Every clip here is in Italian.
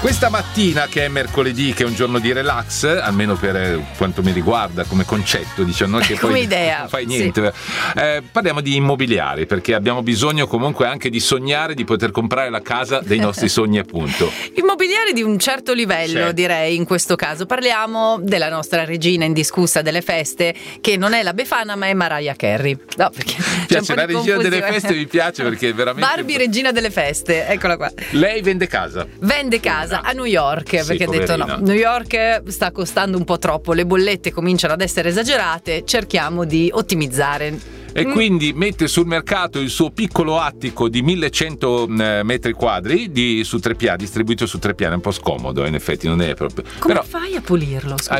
Questa mattina, che è mercoledì, che è un giorno di relax, almeno per quanto mi riguarda come concetto, diciamo, che come poi idea, non fai niente, sì. Parliamo di immobiliari, perché abbiamo bisogno comunque anche di sognare di poter comprare la casa dei nostri sogni, appunto. Immobiliari di un certo livello, sì, direi in questo caso. Parliamo della nostra regina indiscussa delle feste, che non è la Befana ma è Mariah Carey. No, perché piace la regina delle feste, mi piace perché è veramente Barbie regina delle feste, eccola qua. Lei vende casa a New York, sì, perché ha detto no, New York sta costando un po' troppo, le bollette cominciano ad essere esagerate, cerchiamo di ottimizzare. E quindi mette sul mercato il suo piccolo attico di 1100 metri quadri su 3 piani, distribuito su 3 piani, un po' scomodo in effetti, non è proprio. Come fai a pulirlo? A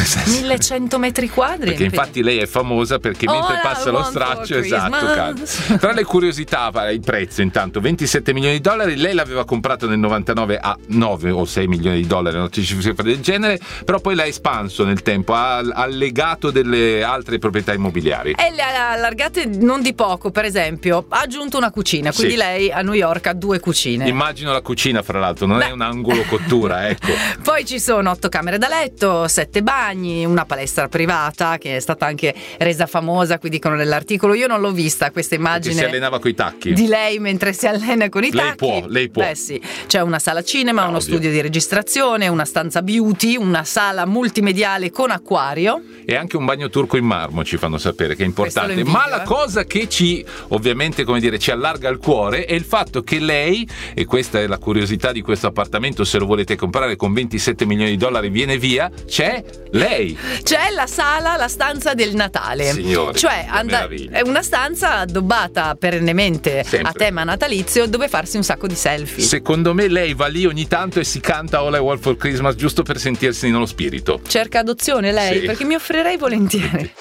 1100 metri quadri? Perché infatti lei è famosa perché mentre passa lo straccio, esatto, cade. Tra le curiosità, il prezzo intanto, $27 milioni, lei l'aveva comprato nel 99 a 9 o 6 milioni di dollari, una cifra del genere, però poi l'ha espanso nel tempo, ha allegato delle altre proprietà immobiliari. E le ha allargate non di poco, per esempio ha aggiunto una cucina, quindi sì, lei a New York ha 2 cucine. Immagino la cucina, fra l'altro, non è un angolo cottura, ecco. Poi ci sono 8 camere da letto, 7 bagni, una palestra privata che è stata anche resa famosa, qui dicono nell'articolo. Io non l'ho vista questa immagine. Perché si allenava coi tacchi. Di lei mentre si allena con i tacchi. Lei può. Beh sì, c'è una sala cinema, uno studio di registrazione, una stanza beauty, una sala multimediale con acquario. E anche un bagno turco in marmo, ci fanno sapere, che è importante. Ma la cosa che ci, ovviamente, come dire, ci allarga il cuore è il fatto che lei, e questa è la curiosità di questo appartamento, se lo volete comprare con $27 milioni, viene via, c'è lei. C'è la sala, la stanza del Natale. Signore, cioè è una stanza addobbata perennemente a tema natalizio, dove farsi un sacco di selfie. Secondo me lei va lì ogni tanto e si canta All I Want for Christmas giusto per sentirsi nello spirito. Cerca adozione lei? Sì. Perché mi offrirei volentieri.